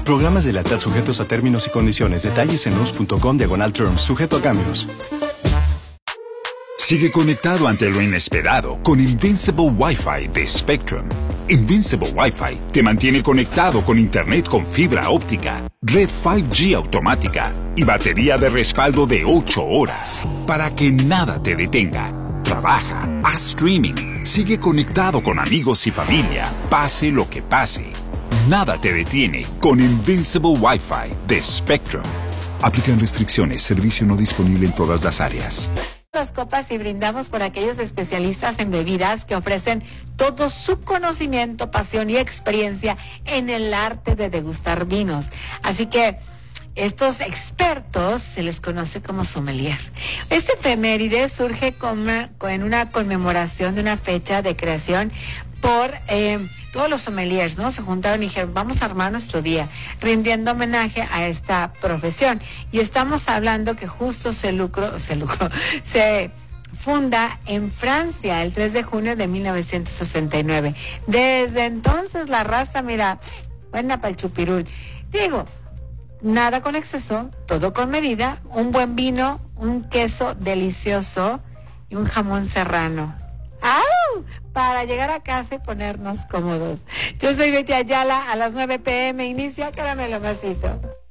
Programas de lealtad sujetos a términos y condiciones. Detalles en luz.com/terms. Sujeto a cambios. Sigue conectado ante lo inesperado con Invincible Wi-Fi de Spectrum. Invincible Wi-Fi te mantiene conectado con internet con fibra óptica, red 5G automática y batería de respaldo de 8 horas para que nada te detenga. Trabaja, haz streaming, sigue conectado con amigos y familia, pase lo que pase. Nada te detiene con Invincible Wi-Fi de Spectrum. Aplican restricciones, servicio no disponible en todas las áreas. Las copas y brindamos por aquellos especialistas en bebidas que ofrecen todo su conocimiento, pasión y experiencia en el arte de degustar vinos. Así que estos expertos se les conoce como sommelier. Este efeméride surge en una conmemoración de una fecha de creación por todos los sommeliers, ¿no? Se juntaron y dijeron, vamos a armar nuestro día, rindiendo homenaje a esta profesión. Y estamos hablando que justo se funda en Francia el 3 de junio de 1969. Desde entonces la raza, mira, buena para el chupirul. Digo, nada con exceso, todo con medida, un buen vino, un queso delicioso y un jamón serrano. ¡Au! Para llegar a casa y ponernos cómodos. Yo soy Betty Ayala, a las 9 p.m. inicia Caramelo Macizo.